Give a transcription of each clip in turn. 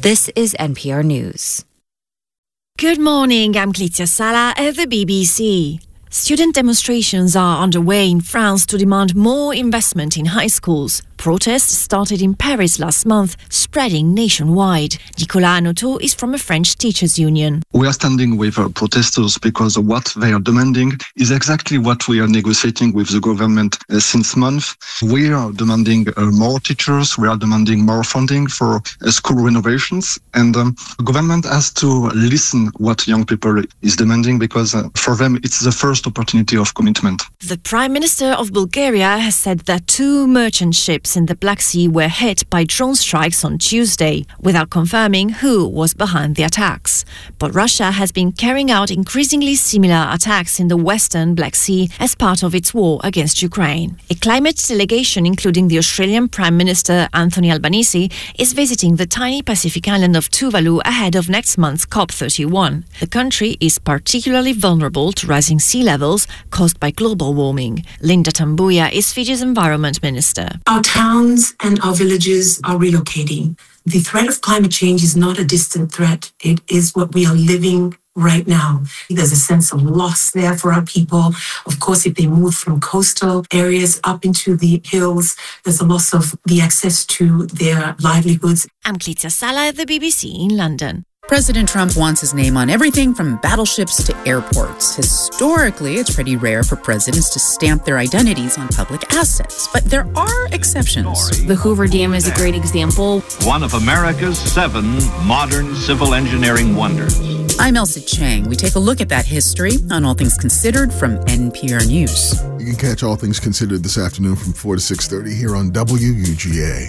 This is NPR News. Good morning, I'm Clitia Sala at the BBC. Student demonstrations are underway in France to demand more investment in high schools. Protests started in Paris last month, spreading nationwide. Nicolas Anoto is from a French teachers' union. We are standing with protesters because what they are demanding is exactly what we are negotiating with the government since months. We are demanding more teachers, we are demanding more funding for school renovations, and the government has to listen what young people is demanding because for them it's the first opportunity of commitment. The Prime Minister of Bulgaria has said that 2 merchant ships in the Black Sea were hit by drone strikes on Tuesday, without confirming who was behind the attacks. But Russia has been carrying out increasingly similar attacks in the western Black Sea as part of its war against Ukraine. A climate delegation, including the Australian Prime Minister Anthony Albanese, is visiting the tiny Pacific island of Tuvalu ahead of next month's COP31. The country is particularly vulnerable to rising sea levels caused by global warming. Linda Tambuya is Fiji's Environment Minister. Our towns and our villages are relocating. The threat of climate change is not a distant threat. It is what we are living right now. There's a sense of loss there for our people. Of course, if they move from coastal areas up into the hills, there's a loss of the access to their livelihoods. I'm Clitia Sala at the BBC in London. President Trump wants his name on everything from battleships to airports. Historically, it's pretty rare for presidents to stamp their identities on public assets, but there are exceptions. The Hoover Dam is a great example. One of America's 7 modern civil engineering wonders. I'm Elsa Chang. We take a look at that history on All Things Considered from NPR News. You can catch All Things Considered this afternoon from 4 to 6:30 here on WUGA.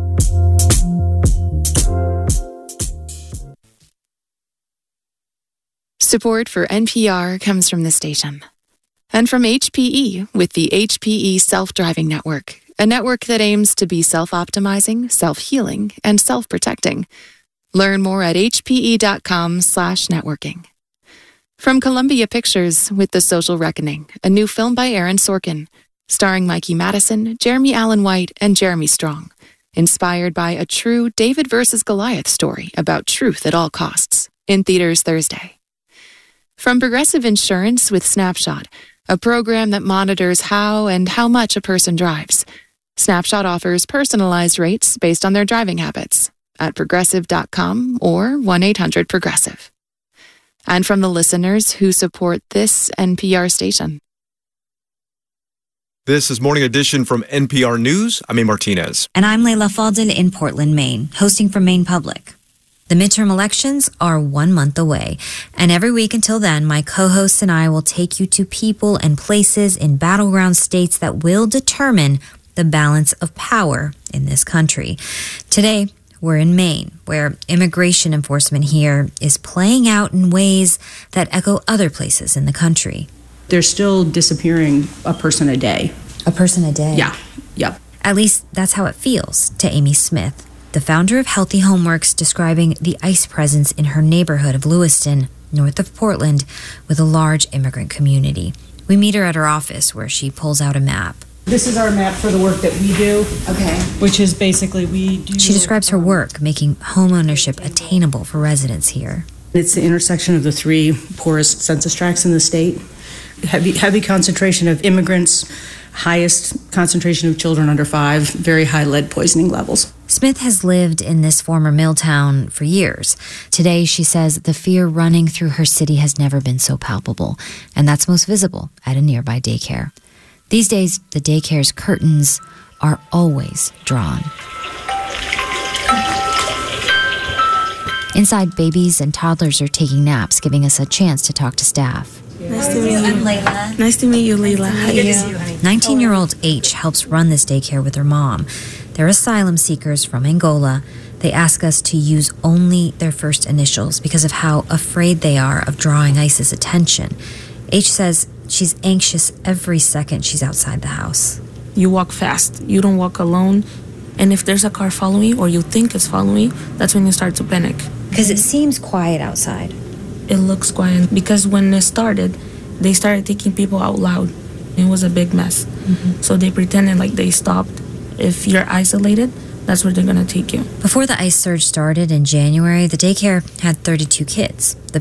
Support for NPR comes from the station. And from HPE with the HPE Self-Driving Network, a network that aims to be self-optimizing, self-healing, and self-protecting. Learn more at hpe.com/networking. From Columbia Pictures with The Social Reckoning, a new film by Aaron Sorkin, starring Mikey Madison, Jeremy Allen White, and Jeremy Strong. Inspired by a true David versus Goliath story about truth at all costs. In theaters Thursday. From Progressive Insurance with Snapshot, a program that monitors how and how much a person drives. Snapshot offers personalized rates based on their driving habits at progressive.com or 1-800-PROGRESSIVE. And from the listeners who support this NPR station. This is Morning Edition from NPR News. I'm A. Martinez. And I'm Layla Faldin in Portland, Maine, hosting for Maine Public. The midterm elections are 1 month away, and every week until then, my co-hosts and I will take you to people and places in battleground states that will determine the balance of power in this country. Today, we're in Maine, where immigration enforcement here is playing out in ways that echo other places in the country. They're still disappearing a person a day. A person a day? Yeah, yep. At least that's how it feels to Amy Smith, the founder of Healthy Homeworks, describing the ICE presence in her neighborhood of Lewiston, north of Portland, with a large immigrant community. We meet her at her office where she pulls out a map. This is our map for the work that we do. Okay. Which is basically we do... She describes her work making homeownership attainable for residents here. It's the intersection of the 3 poorest census tracts in the state. Heavy concentration of immigrants, highest concentration of children under 5, very high lead poisoning levels. Smith has lived in this former mill town for years. Today, she says the fear running through her city has never been so palpable, and that's most visible at a nearby daycare. These days, the daycare's curtains are always drawn. Inside, babies and toddlers are taking naps, giving us a chance to talk to staff. Nice to meet you. I'm Layla. Nice to meet you, Layla. How are you? 19-year-old H helps run this daycare with her mom. They're asylum seekers from Angola. They ask us to use only their first initials because of how afraid they are of drawing ICE's attention. H says she's anxious every second she's outside the house. You walk fast. You don't walk alone. And if there's a car following you or you think it's following you, that's when you start to panic. Because it seems quiet outside. It looks quiet because when it started, they started taking people out loud. It was a big mess. Mm-hmm. So they pretended like they stopped if you're isolated, that's where they're going to take you. Before the ICE surge started in January, the daycare had 32 kids. The